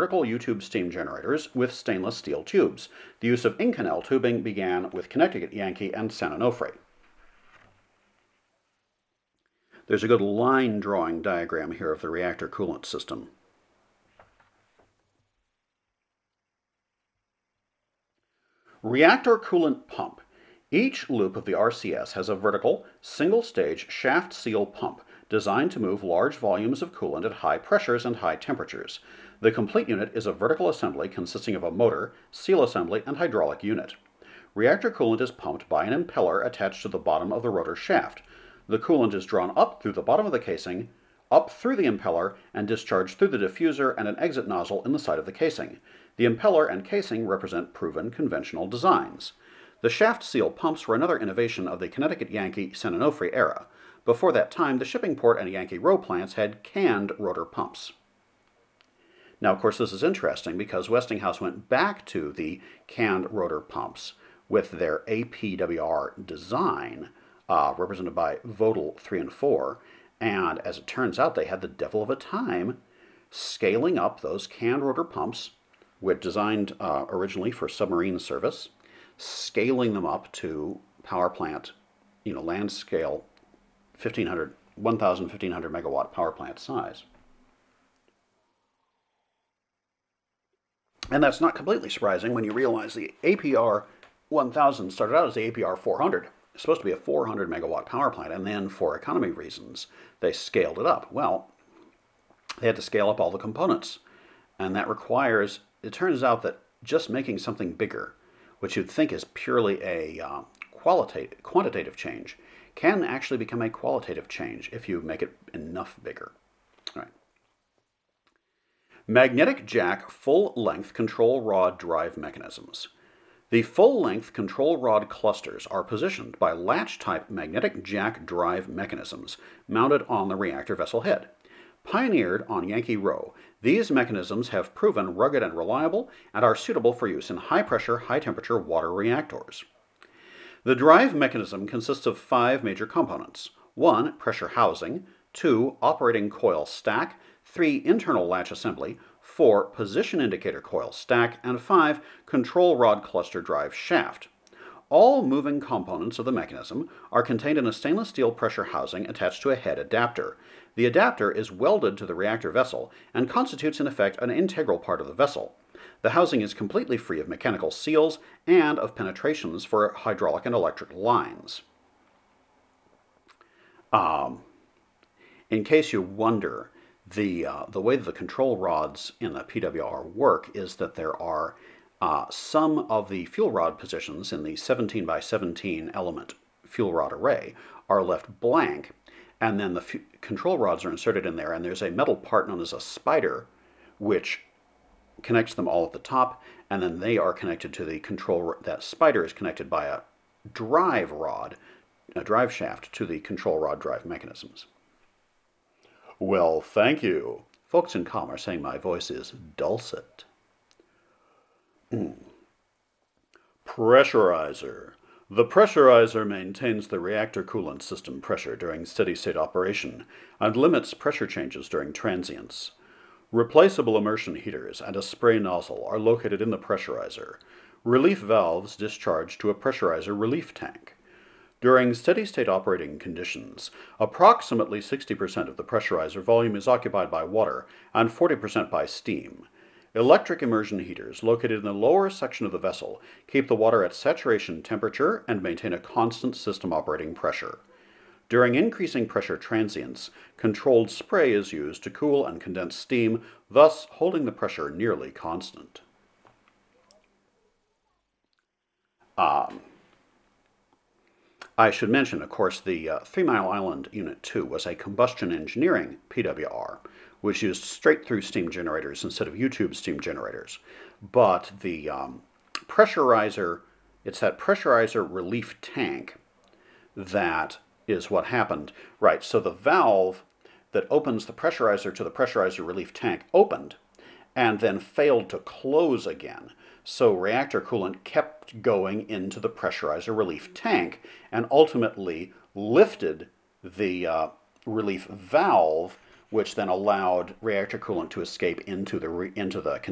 vertical U-tube steam generators with stainless steel tubes. The use of Inconel tubing began with Connecticut Yankee and San Onofre. There's a good line drawing diagram here of the reactor coolant system. Reactor coolant pump. Each loop of the RCS has a vertical, single-stage shaft seal pump designed to move large volumes of coolant at high pressures and high temperatures. The complete unit is a vertical assembly consisting of a motor, seal assembly, and hydraulic unit. Reactor coolant is pumped by an impeller attached to the bottom of the rotor shaft. The coolant is drawn up through the bottom of the casing, up through the impeller, and discharged through the diffuser and an exit nozzle in the side of the casing. The impeller and casing represent proven conventional designs. The shaft seal pumps were another innovation of the Connecticut Yankee San Onofre era. Before that time, the Shippingport and Yankee Rowe plants had canned rotor pumps. Now, of course, this is interesting because Westinghouse went back to the canned rotor pumps with their APWR design, represented by Vogtle 3 and 4, and as it turns out, they had the devil of a time scaling up those canned rotor pumps, which designed originally for submarine service, scaling them up to power plant, land scale 1,500 megawatt power plant size. And that's not completely surprising when you realize the APR 1000 started out as the APR 400. It's supposed to be a 400 megawatt power plant, and then for economy reasons, they scaled it up. Well, they had to scale up all the components, and that requires, it turns out that just making something bigger, which you'd think is purely a quantitative change, can actually become a qualitative change if you make it enough bigger. All right. Magnetic jack full-length control rod drive mechanisms. The full-length control rod clusters are positioned by latch-type magnetic jack drive mechanisms mounted on the reactor vessel head. Pioneered on Yankee Rowe, these mechanisms have proven rugged and reliable and are suitable for use in high-pressure, high-temperature water reactors. The drive mechanism consists of 5 major components. 1. Pressure housing. 2. Operating coil stack. 3. Internal latch assembly. 4. Position indicator coil stack. And 5. Control rod cluster drive shaft. All moving components of the mechanism are contained in a stainless steel pressure housing attached to a head adapter. The adapter is welded to the reactor vessel and constitutes in effect an integral part of the vessel. The housing is completely free of mechanical seals and of penetrations for hydraulic and electric lines. In case you wonder, the way that the control rods in the PWR work is that there are some of the fuel rod positions in the 17 by 17 element fuel rod array are left blank, and then the control rods are inserted in there, and there's a metal part known as a spider which connects them all at the top, and then they are connected to the control. That spider is connected by a drive rod, a drive shaft, to the control rod drive mechanisms. Well, thank you. Folks in com are saying my voice is dulcet. Pressurizer. The pressurizer maintains the reactor coolant system pressure during steady-state operation and limits pressure changes during transients. Replaceable immersion heaters and a spray nozzle are located in the pressurizer. Relief valves discharge to a pressurizer relief tank. During steady-state operating conditions, approximately 60% of the pressurizer volume is occupied by water and 40% by steam. Electric immersion heaters located in the lower section of the vessel keep the water at saturation temperature and maintain a constant system operating pressure. During increasing pressure transients, controlled spray is used to cool and condense steam, thus holding the pressure nearly constant. I should mention, of course, the 3 Mile Island Unit 2 was a combustion engineering PWR, which used straight-through steam generators instead of U-tube steam generators. But the pressurizer, it's that pressurizer relief tank that is what happened. Right, so the valve that opens the pressurizer to the pressurizer relief tank opened and then failed to close again. So reactor coolant kept going into the pressurizer relief tank and ultimately lifted the relief valve, which then allowed reactor coolant to escape into the